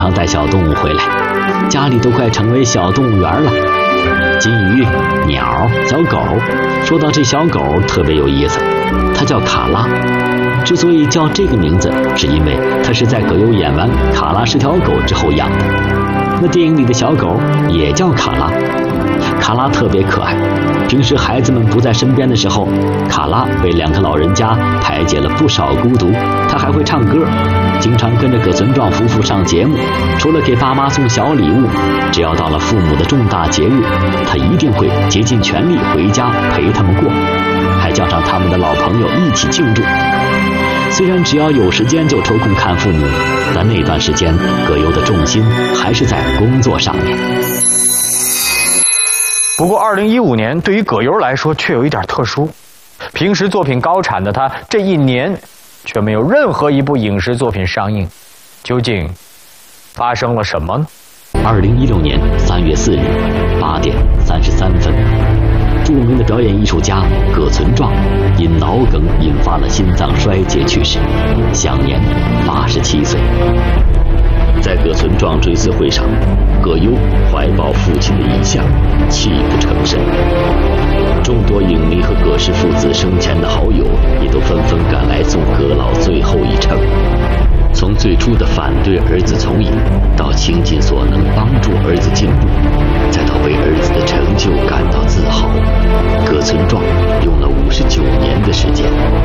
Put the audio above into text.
常带小动物回来，家里都快成为小动物园了。金鱼、鸟、小狗。说到这小狗特别有意思，它叫卡拉。之所以叫这个名字，是因为它是在葛优演完《卡拉是条狗》之后养的。那电影里的小狗也叫卡拉。卡拉特别可爱，平时孩子们不在身边的时候，卡拉为2个老人家排解了不少孤独。他还会唱歌，经常跟着葛存壮夫妇上节目。除了给爸妈送小礼物，只要到了父母的重大节日，他一定会竭尽全力回家陪他们过，还叫上他们的老朋友一起庆祝。虽然只要有时间就抽空看父母，但那段时间葛优的重心还是在工作上面。 不过2015年对于葛优来说却有一点特殊，平时作品高产的他这一年却没有任何一部影视作品上映，究竟发生了什么呢 ？2016年3月4日8点33分，著名的表演艺术家葛存壮因脑梗引发了心脏衰竭去世，享年87岁。在葛存壮追思会上，葛优怀抱父亲的遗像，泣不成声。众多影迷和葛氏父子生前的好友也都纷纷赶来送葛老最后一程。从最初的反对儿子从影，到倾尽所能帮助儿子进步，再到为儿子的成就感到自豪，葛存壮用了59年的时间。